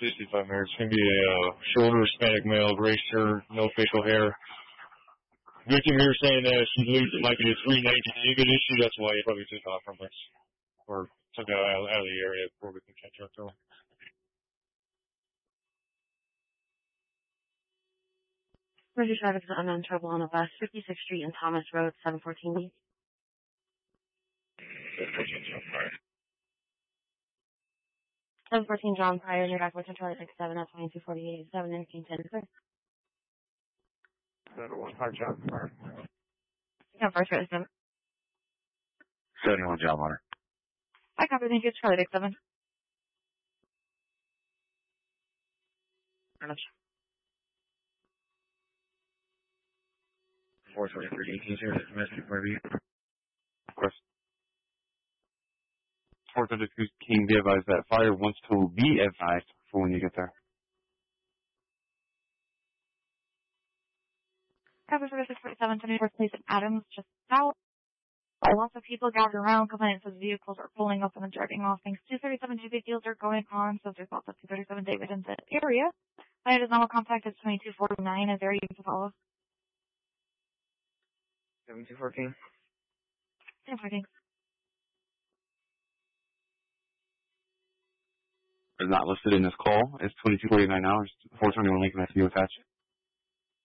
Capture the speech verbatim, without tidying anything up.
sixty-five minutes. It's going to be a uh, shorter Hispanic male, gray shirt, no facial hair. Victim here saying that she believes it might be a three nineteen David issue. That's why he probably took off from us. Or took out, out of the area before we can catch up to him. Emergency traffic is unknown trouble on the west, fifty-sixth Street and Thomas Road, seven fourteen B. seven fourteen John Pryor, near Back Western Charlie six seven at twenty-two forty-eight, seven nineteen ten. seventy-one High John Pryor. Yeah, first right, seven. seventy-one John Hunter. I copy, thank you, Charlie six seven. Very much. four twenty-three eighteen zero, domestic for you. Of course. four thirty-two King, be advised that fire wants to be advised for when you get there. Copy for six forty-seven, twenty-fourth Place in Adams, just south. Lots of people gathered around, complaining that vehicles are pulling up and then driving off. Things two thirty-seven G B deals are going on, so there's lots of two thirty-seven David in the area. My normal contact is twenty-two forty-nine, is there you can follow? seventy-two fourteen. Yeah, thanks. Is not listed in this call. It's twenty-two forty-nine hours. four twenty-one Lincoln, I see you attached.